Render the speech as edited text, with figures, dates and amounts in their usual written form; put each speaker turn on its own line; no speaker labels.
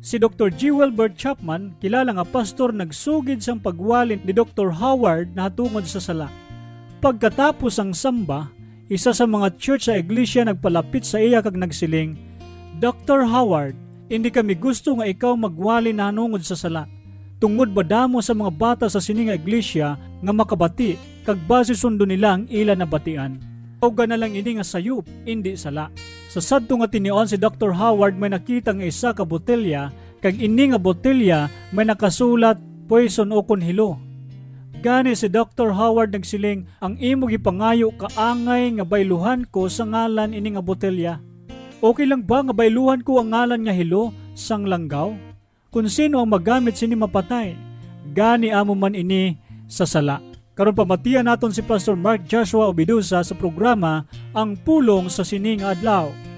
Si Dr. G. Wilbert Chapman, kilala nga pastor, nagsugid sang pagwalin ni Dr. Howard na hatungod sa sala. Pagkatapos ang samba, isa sa mga church sa iglesia nagpalapit sa iya kag nagsiling, Dr. Howard, hindi kami gusto nga ikaw magwali na hanungod sa sala. Tungod ba damo sa mga bata sa sini nga iglesia nga makabati kag base sundo nila ang ila na batian. O na lang ini nga sayop, hindi sala. Sa sadto nga tinion si Dr. Howard may nakita nga isa ka botelya kag ini nga botelya may nakasulat poison o kunhilo. Gani si Dr. Howard nagsiling, ang imo gipangayo kaangay nga bayluhan ko sa ngalan ini nga botelya. Okay lang ba nga bayluhan ko ang ngalan nga hilo sang langgaw? Kung sino ang magamit sini mapatay, gani amo man ini sa sala. Karon pamatian naton si Pastor Mark Joshua Obidusa sa programa Ang Pulong sa Sining Adlaw.